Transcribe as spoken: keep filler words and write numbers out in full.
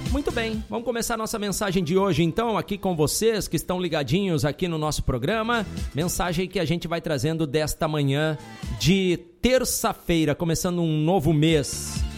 Muito bem, vamos começar a nossa mensagem de hoje então, aqui com vocês que estão ligadinhos aqui no nosso programa. Mensagem que a gente vai trazendo desta manhã de terça-feira, começando um novo mês.